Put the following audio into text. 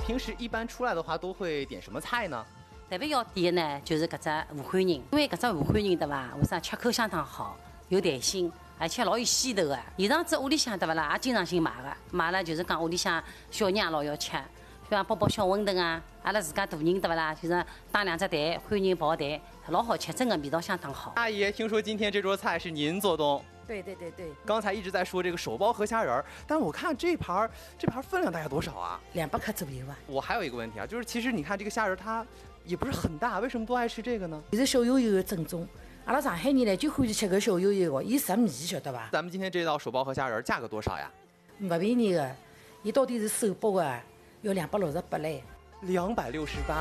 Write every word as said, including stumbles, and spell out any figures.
平时一般出来的话都会点什么菜呢？ 特别要点呢，就是搿只武汉人，因为搿只武汉人对伐？为啥吃口相当好，有弹性，而且老有鲜头个。现场子屋里向对伐啦，也经常性买个，买了就是讲屋里向小人也老要吃，比方煲煲小馄饨啊，阿拉自家大人对伐啦，就是打两只蛋，欢迎爆蛋，老好吃，真的味道相当好。 阿姨，听说今天这桌菜是您做东？ 对对对对， 刚才一直在说这个手包和虾仁儿，但我看这盘这盘分量大概多少啊？ 两百克左右吧。 我还有一个问题啊，就是其实你看这个虾仁它也不是很大，为什么都爱吃这个呢？ 这是小油油的正宗，阿拉上海人呢就欢喜吃个小油油的，伊入味晓得吧？ 咱们今天这道手包和虾仁价格多少呀？ 不便宜的，伊到底是手包的，要两百六十八嘞。 两百六十八。